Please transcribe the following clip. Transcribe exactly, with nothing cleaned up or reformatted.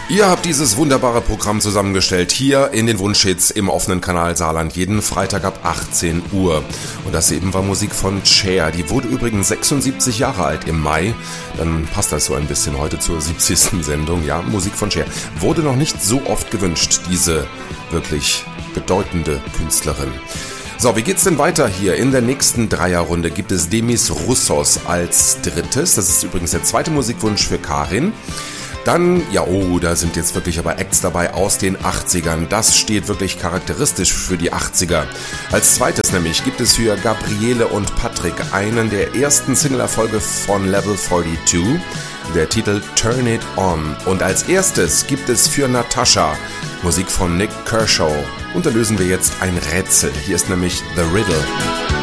Ihr habt dieses wunderbare Programm zusammengestellt, hier in den Wunschhits im offenen Kanal Saarland, jeden Freitag ab achtzehn Uhr. Und das eben war Musik von Cher. Die wurde übrigens sechsundsiebzig Jahre alt im Mai. Dann passt das so ein bisschen heute zur siebzigsten Sendung. Ja, Musik von Cher. Wurde noch nicht so oft gewünscht, diese wirklich bedeutende Künstlerin. So, wie geht's denn weiter hier? In der nächsten Dreierrunde gibt es Demis Roussos als drittes. Das ist übrigens der zweite Musikwunsch für Karin. Dann, ja, oh, da sind jetzt wirklich aber Acts dabei aus den achtzigern. Das steht wirklich charakteristisch für die achtziger. Als zweites nämlich gibt es für Gabriele und Patrick einen der ersten Single-Erfolge von Level zweiundvierzig, der Titel Turn It On. Und als erstes gibt es für Natascha Musik von Nick Kershaw. Und da lösen wir jetzt ein Rätsel. Hier ist nämlich The Riddle.